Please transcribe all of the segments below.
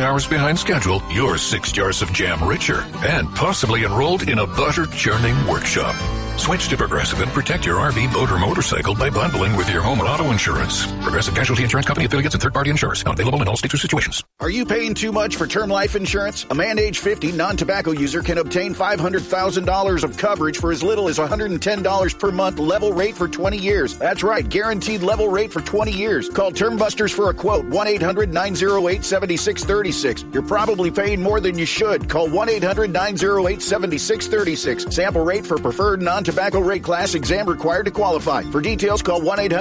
hours behind schedule, you're 6 jars of jam richer and possibly enrolled in a butter churning workshop. Switch to Progressive and protect your RV, boat, or motorcycle by bundling with your home and auto insurance. Progressive Casualty Insurance Company affiliates and third-party insurers. Not available in all states or situations. Are you paying too much for term life insurance? A man age 50 non-tobacco user can obtain $500,000 of coverage for as little as $110 per month, level rate for 20 years. That's right, guaranteed level rate for 20 years. Call Term Busters for a quote, 1-800-908-7636. You're probably paying more than you should. Call 1-800-908-7636. Sample rate for preferred non-tobacco rate class, exam required to qualify. For details, call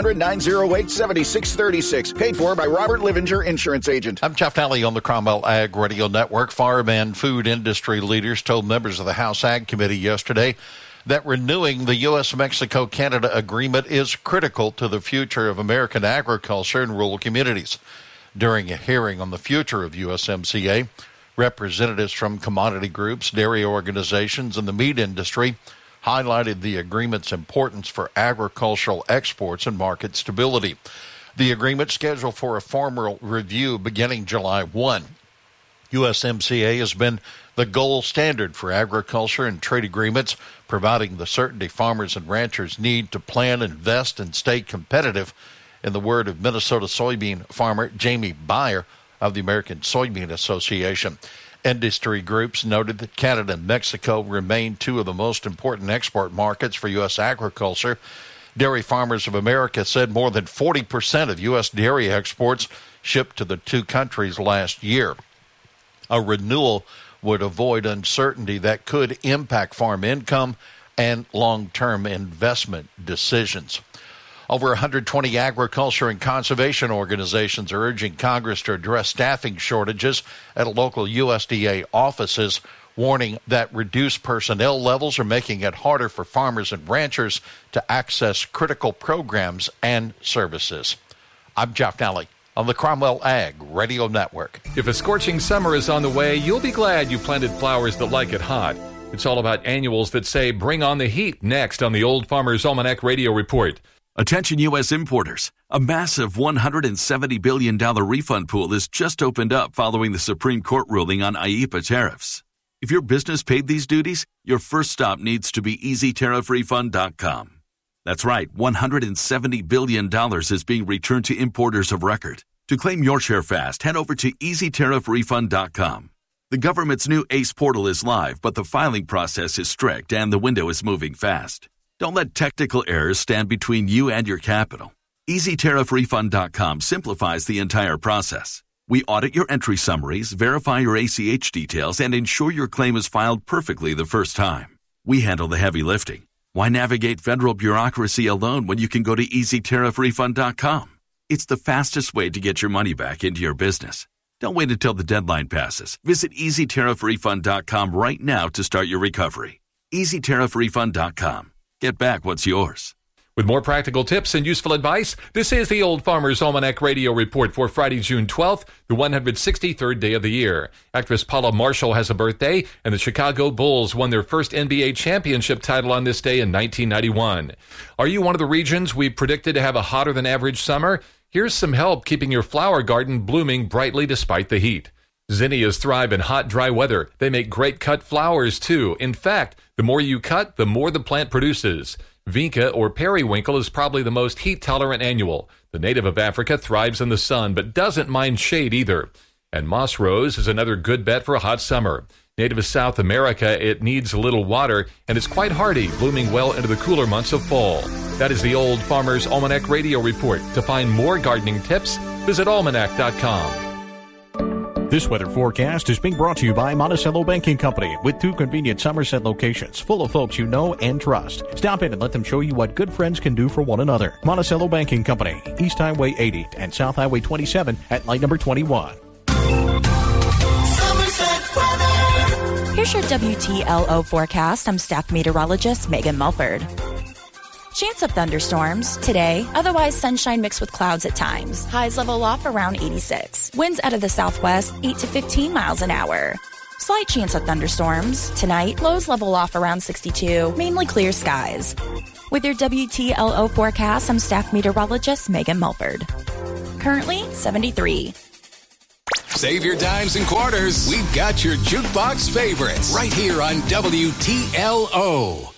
1-800-908-7636. Paid for by Robert Livinger, Insurance Agent. I'm Jeff Nally on the Cromwell Ag Radio Network. Farm and food industry leaders told members of the House Ag Committee yesterday that renewing the U.S.-Mexico-Canada agreement is critical to the future of American agriculture and rural communities. During a hearing on the future of USMCA, representatives from commodity groups, dairy organizations, and the meat industry highlighted the agreement's importance for agricultural exports and market stability. The agreement scheduled for a formal review beginning July 1. USMCA has been the gold standard for agriculture and trade agreements, providing the certainty farmers and ranchers need to plan, invest, and stay competitive, in the word of Minnesota soybean farmer Jamie Beyer of the American Soybean Association. Industry groups noted that Canada and Mexico remain two of the most important export markets for U.S. agriculture. Dairy Farmers of America said more than 40% of U.S. dairy exports shipped to the two countries last year. A renewal would avoid uncertainty that could impact farm income and long-term investment decisions. Over 120 agriculture and conservation organizations are urging Congress to address staffing shortages at local USDA offices, warning that reduced personnel levels are making it harder for farmers and ranchers to access critical programs and services. I'm Jeff Nally on the Cromwell Ag Radio Network. If a scorching summer is on the way, you'll be glad you planted flowers that like it hot. It's all about annuals that say, bring on the heat, next on the Old Farmer's Almanac Radio Report. Attention U.S. importers. A massive $170 billion refund pool has just opened up following the Supreme Court ruling on IEEPA tariffs. If your business paid these duties, your first stop needs to be EasyTariffRefund.com. That's right, $170 billion is being returned to importers of record. To claim your share fast, head over to EasyTariffRefund.com. The government's new ACE portal is live, but the filing process is strict and the window is moving fast. Don't let technical errors stand between you and your capital. EasyTariffRefund.com simplifies the entire process. We audit your entry summaries, verify your ACH details, and ensure your claim is filed perfectly the first time. We handle the heavy lifting. Why navigate federal bureaucracy alone when you can go to EasyTariffRefund.com? It's the fastest way to get your money back into your business. Don't wait until the deadline passes. Visit EasyTariffRefund.com right now to start your recovery. EasyTariffRefund.com. Get back what's yours. With more practical tips and useful advice, this is the Old Farmer's Almanac Radio Report for Friday, June 12th, the 163rd day of the year. Actress Paula Marshall has a birthday, and the Chicago Bulls won their first NBA championship title on this day in 1991. Are you one of the regions we predicted to have a hotter-than-average summer? Here's some help keeping your flower garden blooming brightly despite the heat. Zinnias thrive in hot, dry weather. They make great cut flowers, too. In fact, the more you cut, the more the plant produces. Vinca or periwinkle is probably the most heat-tolerant annual. The native of Africa thrives in the sun, but doesn't mind shade either. And moss rose is another good bet for a hot summer. Native of South America, it needs a little water, and it's quite hardy, blooming well into the cooler months of fall. That is the Old Farmer's Almanac Radio Report. To find more gardening tips, visit almanac.com. This weather forecast is being brought to you by Monticello Banking Company, with 2 convenient Somerset locations full of folks you know and trust. Stop in and let them show you what good friends can do for one another. Monticello Banking Company, East Highway 80 and South Highway 27 at light number 21. Here's your WTLO forecast. I'm staff meteorologist Megan Mulford. Chance of thunderstorms today, otherwise sunshine mixed with clouds at times. Highs level off around 86. Winds out of the southwest 8 to 15 miles an hour. Slight chance of thunderstorms tonight. Lows level off around 62. Mainly clear skies. With your WTLO forecast, I'm staff meteorologist Megan Mulford. Currently 73. Save your dimes and quarters. We've got your jukebox favorites right here on WTLO.